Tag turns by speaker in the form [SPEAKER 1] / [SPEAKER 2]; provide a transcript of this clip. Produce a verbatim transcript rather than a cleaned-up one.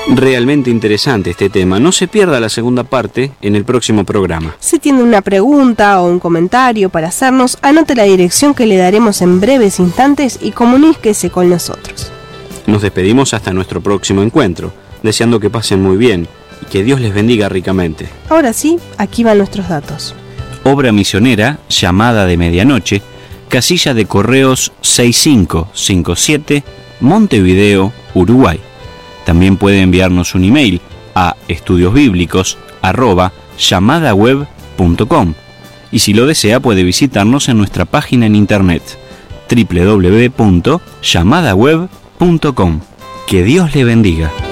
[SPEAKER 1] Realmente interesante este tema. No se pierda la segunda parte en el próximo programa.
[SPEAKER 2] Si tiene una pregunta o un comentario para hacernos, anote la dirección que le daremos en breves instantes y comuníquese con nosotros.
[SPEAKER 1] Nos despedimos hasta nuestro próximo encuentro, deseando que pasen muy bien y que Dios les bendiga ricamente.
[SPEAKER 2] Ahora sí, aquí van nuestros datos.
[SPEAKER 3] Obra misionera, llamada de medianoche, casilla de correos seis cinco cinco siete, Montevideo, Uruguay. También puede enviarnos un email a estudiosbíblicos arroba llamadaweb punto com y si lo desea puede visitarnos en nuestra página en internet doble u doble u doble u punto llamadaweb punto com. Que Dios le bendiga.